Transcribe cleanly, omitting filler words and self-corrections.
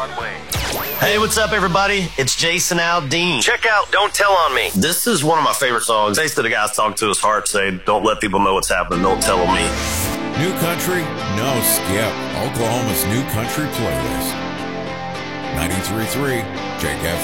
Hey, what's up, everybody? It's Jason Aldean. Check out Don't Tell on Me. This is one of my favorite songs. Basically, the guy's talking to his heart, saying, don't let people know what's happening. Don't tell on me. New country? No skip. Oklahoma's new country playlist. 93.3 JKF.